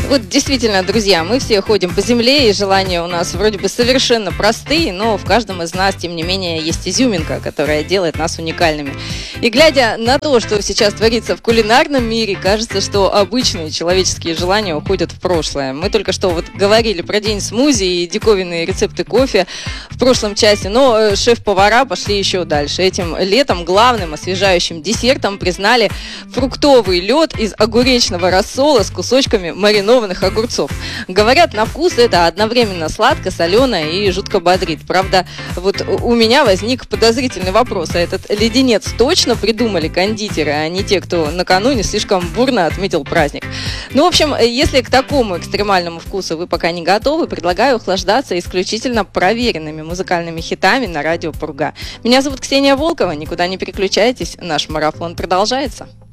Вот действительно, друзья, мы все ходим по земле, и желания у нас вроде бы совершенно простые, но в каждом из нас, тем не менее, есть изюминка, которая делает нас уникальными. И глядя на то, что сейчас творится в кулинарном мире, кажется, что обычные человеческие желания уходят в прошлое. Мы только что вот говорили про день смузи и диковинные рецепты кофе в прошлом часе, но шеф-повара пошли еще дальше. Этим летом главным освежающим десертом признали фруктовый лед из огуречного рассола с кусочками маринованных огурцов. Говорят, на вкус это одновременно сладко, солено и жутко бодрит. Правда, вот у меня возник подозрительный вопрос. А этот леденец точно придумали кондитеры, а не те, кто накануне слишком бурно отметил праздник? Ну, в общем, если к такому экстремальному вкусу вы пока не готовы, предлагаю охлаждаться исключительно проверенными музыкальными хитами на радио Пурга. Меня зовут Ксения Волкова. Никуда не переключайтесь. Наш марафон продолжается.